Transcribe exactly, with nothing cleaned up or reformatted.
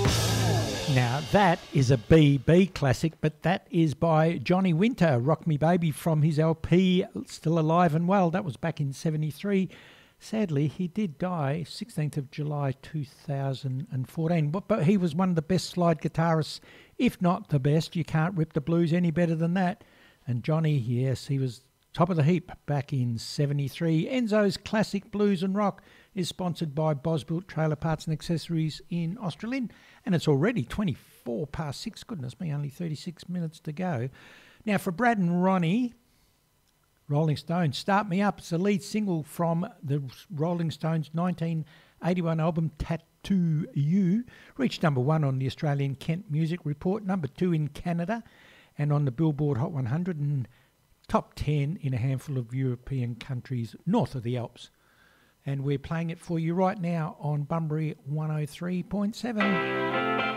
Now, that is a B B classic, but that is by Johnny Winter, Rock Me Baby, from his L P Still Alive and Well. That was back in seventy-three. Sadly, he did die sixteenth of July two thousand fourteen, but, but he was one of the best slide guitarists, if not the best. You can't rip the blues any better than that. And Johnny, yes, he was top of the heap back in seventy-three. Enzo's Classic Blues and Rock is sponsored by Bosbuilt Trailer Parts and Accessories in Australind, and it's already twenty-four past six. Goodness me, only thirty-six minutes to go. Now for Brad and Ronnie, Rolling Stones, Start Me Up. It's the lead single from the Rolling Stones nineteen eighty-one album Tattoo You. Reached number one on the Australian Kent Music Report, number two in Canada, and on the Billboard Hot one hundred, and top ten in a handful of European countries north of the Alps. And we're playing it for you right now on Bunbury one oh three point seven.